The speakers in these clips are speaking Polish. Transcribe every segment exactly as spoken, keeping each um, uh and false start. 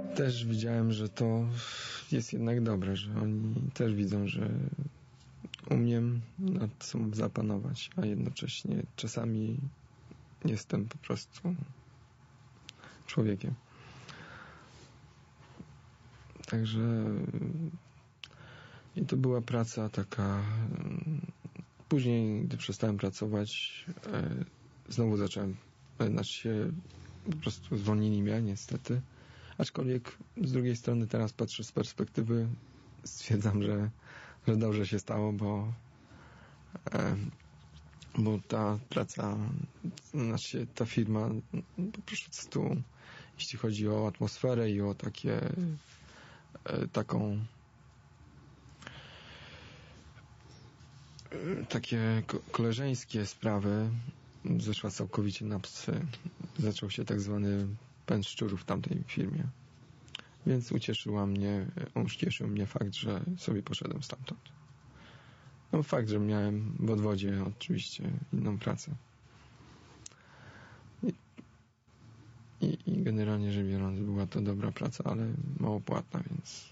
też widziałem, że to jest jednak dobre, że oni też widzą, że umiem nad sobą zapanować, a jednocześnie czasami jestem po prostu człowiekiem. Także i to była praca taka. Później, gdy przestałem pracować, znowu zacząłem, znaczy się po prostu zwolnili mnie niestety, aczkolwiek z drugiej strony teraz patrzę z perspektywy, stwierdzam, że, że dobrze się stało, bo bo ta praca, znaczy ta firma po prostu, jeśli chodzi o atmosferę i o takie taką takie koleżeńskie sprawy, zeszła całkowicie na psy. Zaczął się tak zwany pęd szczurów w tamtej firmie. Więc ucieszyła mnie, ucieszył mnie fakt, że sobie poszedłem stamtąd. No fakt, że miałem w odwodzie oczywiście inną pracę. I, i, i generalnie rzecz biorąc była to dobra praca, ale mało płatna, więc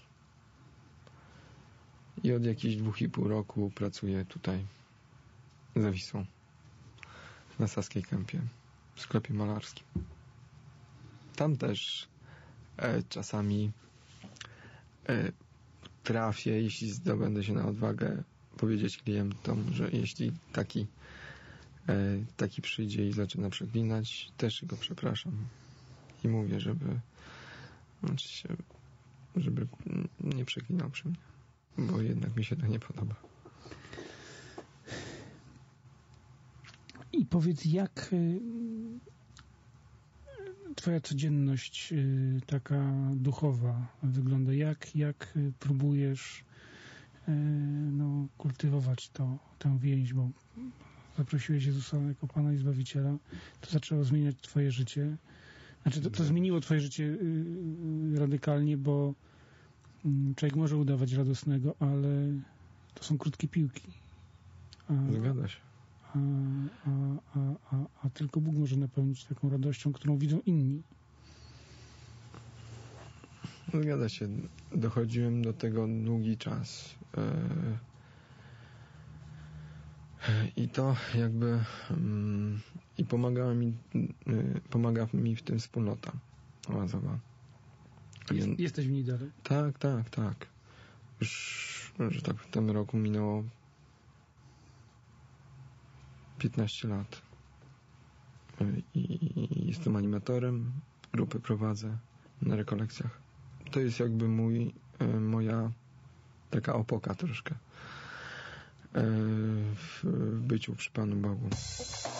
i od jakichś dwóch i pół roku pracuję tutaj za Wisłą na Saskiej Kępie w sklepie malarskim. Tam też e, czasami e, trafię, jeśli zdobędę się na odwagę, powiedzieć klientom, że jeśli taki e, taki przyjdzie i zaczyna przeklinać, też go przepraszam i mówię, żeby znaczy się, żeby nie przeklinał przy mnie, bo jednak mi się to nie podoba. I powiedz, jak y, twoja codzienność y, taka duchowa wygląda? Jak, jak y, próbujesz y, no, kultywować to, tę więź, bo zaprosiłeś Jezusa jako Pana i Zbawiciela, to zaczęło zmieniać twoje życie. Znaczy, to, to zmieniło twoje życie y, y, radykalnie, bo y, człowiek może udawać radosnego, ale to są krótkie piłki. A, Zgadza się. A, a, a, a, a tylko Bóg może napełnić taką radością, którą widzą inni. Zgadza się. Dochodziłem do tego długi czas. I to jakby i pomagała mi pomaga mi w tym wspólnota oazowa. Jest, jesteś w niej dalej? Tak, tak, tak. Już, że tak w tym roku minęło piętnaście lat. I jestem animatorem, grupy prowadzę na rekolekcjach. To jest jakby mój, moja taka opoka troszkę w byciu przy Panu Bogu.